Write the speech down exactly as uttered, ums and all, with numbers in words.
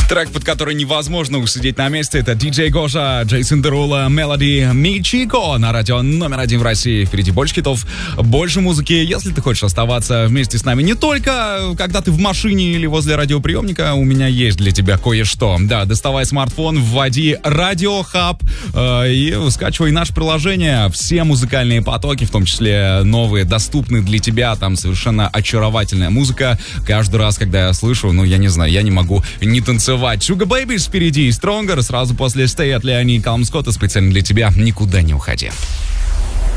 Трек, под который невозможно усидеть на месте, это диджей Гоша, Джейсон Дерула, Мелоди, Мичико на радио номер один в России. Впереди больше хитов, больше музыки. Если ты хочешь оставаться вместе с нами не только когда ты в машине или возле радиоприемника, у меня есть для тебя кое-что. Да, доставай смартфон, вводи Радио Хаб э, и скачивай наше приложение. Все музыкальные потоки, в том числе новые, доступны для тебя. Там совершенно очаровательная музыка. Каждый раз, когда я слышу, ну, я не знаю, я не могу не танцевать. Sugar Babies впереди и Stronger. Сразу после Stay от Леони и Калм Скотта специально для тебя. Никуда не уходи.